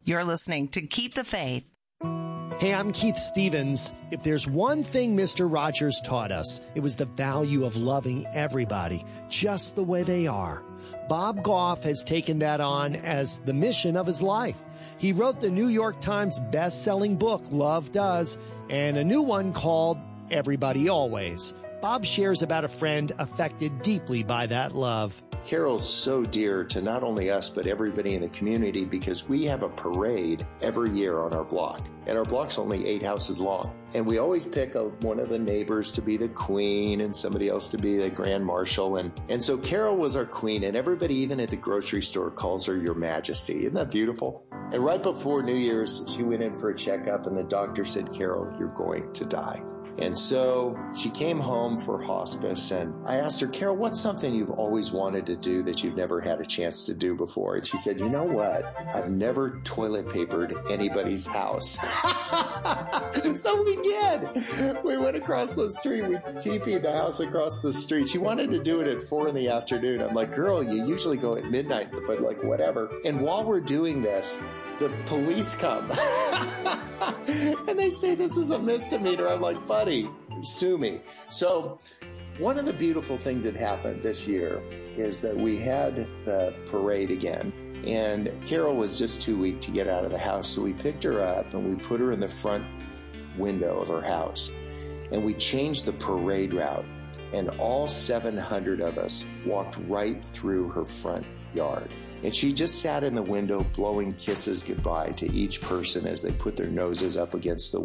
You're listening to Keep the Faith. Hey, I'm Keith Stevens. If there's one thing Mr. Rogers taught us, it was the value of loving everybody just the way they are. Bob Goff has taken that on as the mission of his life. He wrote the New York Times best-selling book, Love Does, and a new one called Everybody Always. Bob shares about a friend affected deeply by that love. Carol's so dear to not only us, but everybody in the community because we have a parade every year on our block. And our block's only 8 houses long. And we always pick one of the neighbors to be the queen and somebody else to be the grand marshal. And so Carol was our queen, and everybody, even at the grocery store, calls her Your Majesty. Isn't that beautiful? And right before New Year's, she went in for a checkup, and the doctor said, Carol, you're going to die. And so she came home for hospice, and I asked her, Carol, what's something you've always wanted to do that you've never had a chance to do before? And she said, you know what? I've never toilet papered anybody's house. So we did. We went across the street. We TP'd the house across the street. She wanted to do it at 4 PM. I'm like, girl, you usually go at midnight, but like whatever. And while we're doing this, the police come and they say this is a misdemeanor. I'm like, buddy, sue me. So one of the beautiful things that happened this year is that we had the parade again, and Carol was just too weak to get out of the house. So we picked her up and we put her in the front window of her house, and we changed the parade route, and all 700 of us walked right through her front yard. And she just sat in the window blowing kisses goodbye to each person as they put their noses up against the